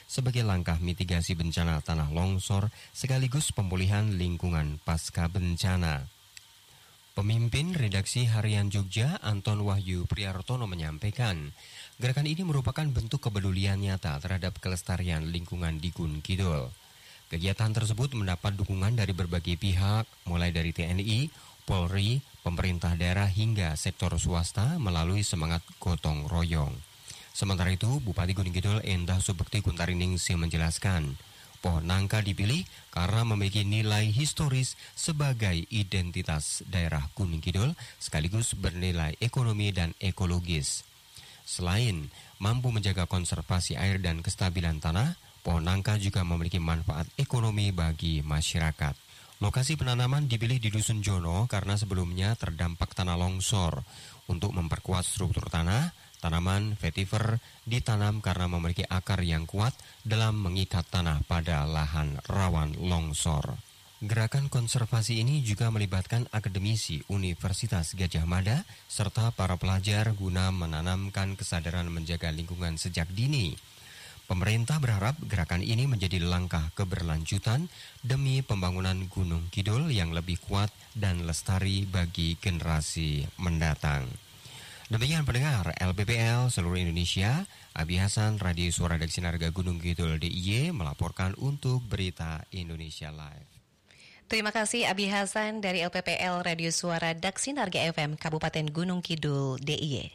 sebagai langkah mitigasi bencana tanah longsor sekaligus pemulihan lingkungan pasca bencana. Pemimpin Redaksi Harian Jogja, Anton Wahyu Priartono menyampaikan, gerakan ini merupakan bentuk kepedulian nyata terhadap kelestarian lingkungan di Gunung Kidul. Kegiatan tersebut mendapat dukungan dari berbagai pihak, mulai dari TNI, Polri, pemerintah daerah hingga sektor swasta melalui semangat gotong royong. Sementara itu, Bupati Gunung Kidul Endah Subekti Kuntariningsih menjelaskan, pohon nangka dipilih karena memiliki nilai historis sebagai identitas daerah Gunung Kidul sekaligus bernilai ekonomi dan ekologis. Selain mampu menjaga konservasi air dan kestabilan tanah, pohon nangka juga memiliki manfaat ekonomi bagi masyarakat. Lokasi penanaman dipilih di Dusun Jono karena sebelumnya terdampak tanah longsor. Untuk memperkuat struktur tanah, tanaman vetiver ditanam karena memiliki akar yang kuat dalam mengikat tanah pada lahan rawan longsor. Gerakan konservasi ini juga melibatkan akademisi Universitas Gadjah Mada serta para pelajar guna menanamkan kesadaran menjaga lingkungan sejak dini. Pemerintah berharap gerakan ini menjadi langkah keberlanjutan demi pembangunan Gunung Kidul yang lebih kuat dan lestari bagi generasi mendatang. Demikian pendengar LPPL seluruh Indonesia, Abi Hasan, Radio Suara Daksinarga Gunung Kidul DIY melaporkan untuk Berita Indonesia Live. Terima kasih Abi Hasan dari LPPL Radio Suara Daksinarga FM Kabupaten Gunung Kidul DIY.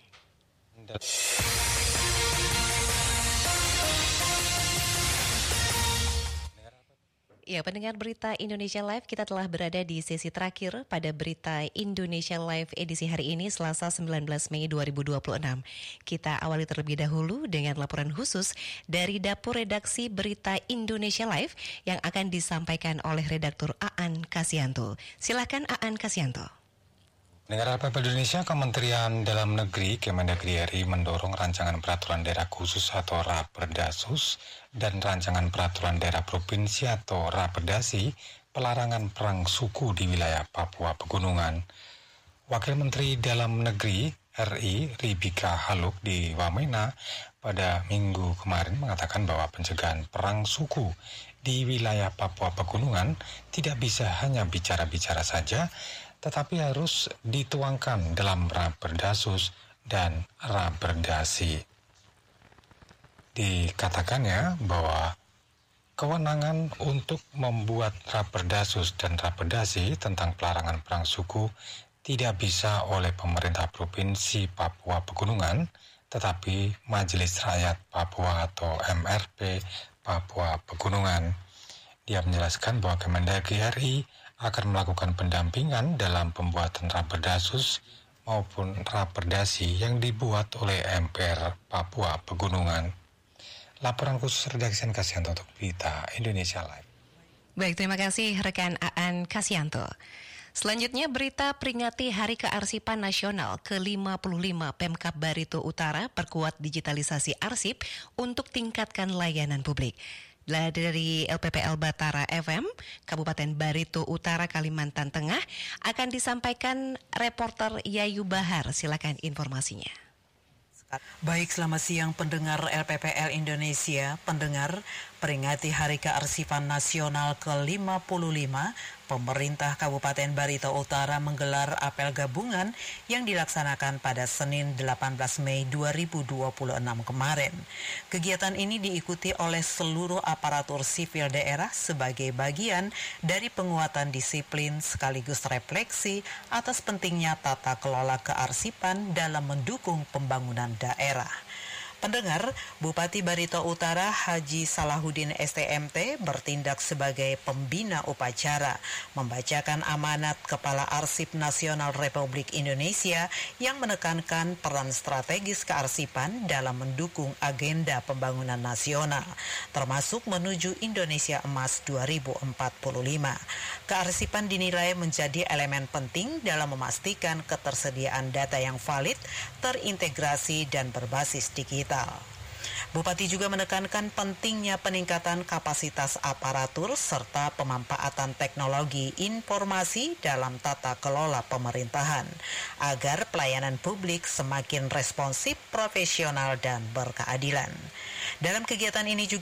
Ya, pendengar Berita Indonesia Live, kita telah berada di sesi terakhir pada Berita Indonesia Live edisi hari ini, Selasa 19 Mei 2026. Kita awali terlebih dahulu dengan laporan khusus dari Dapur Redaksi Berita Indonesia Live yang akan disampaikan oleh redaktur Aan Kasyanto. Silakan Aan Kasyanto. Negara Republik Indonesia, Kementerian Dalam Negeri, Kemendagri RI mendorong rancangan peraturan daerah khusus atau Raperdasus dan rancangan peraturan daerah provinsi atau Raperdasi pelarangan perang suku di wilayah Papua Pegunungan. Wakil Menteri Dalam Negeri RI Ribika Haluk di Wamena pada Minggu kemarin mengatakan bahwa pencegahan perang suku di wilayah Papua Pegunungan tidak bisa hanya bicara-bicara saja, tetapi harus dituangkan dalam Raperdasus dan Raperdasi. Dikatakannya bahwa kewenangan untuk membuat Raperdasus dan Raperdasi tentang pelarangan perang suku tidak bisa oleh pemerintah Provinsi Papua Pegunungan, tetapi Majelis Rakyat Papua atau MRP Papua Pegunungan. Dia menjelaskan bahwa Kemendagri RI akan melakukan pendampingan dalam pembuatan Raperdasus maupun Raperdasi yang dibuat oleh MPR Papua Pegunungan. Laporan khusus redaksi Kasyanto untuk Berita Indonesia Live. Baik, terima kasih rekan Aan Kasyanto. Selanjutnya berita peringati Hari Kearsipan Nasional ke-55 Pemkab Barito Utara perkuat digitalisasi arsip untuk tingkatkan layanan publik. Dari LPPL Batara FM, Kabupaten Barito Utara, Kalimantan Tengah, akan disampaikan reporter Yayu Bahar. Silakan informasinya. Baik, selamat siang pendengar LPPL Indonesia. Pendengar, peringati Hari Kearsipan Nasional ke-55, pemerintah Kabupaten Barito Utara menggelar apel gabungan yang dilaksanakan pada Senin 18 Mei 2026 kemarin. Kegiatan ini diikuti oleh seluruh aparatur sipil daerah sebagai bagian dari penguatan disiplin sekaligus refleksi atas pentingnya tata kelola kearsipan dalam mendukung pembangunan daerah. Pendengar, Bupati Barito Utara Haji Salahuddin STMT bertindak sebagai pembina upacara, membacakan amanat Kepala Arsip Nasional Republik Indonesia yang menekankan peran strategis kearsipan dalam mendukung agenda pembangunan nasional, termasuk menuju Indonesia Emas 2045. Kearsipan dinilai menjadi elemen penting dalam memastikan ketersediaan data yang valid, terintegrasi, dan berbasis digital. Bupati juga menekankan pentingnya peningkatan kapasitas aparatur serta pemanfaatan teknologi informasi dalam tata kelola pemerintahan agar pelayanan publik semakin responsif, profesional, dan berkeadilan. Dalam kegiatan ini juga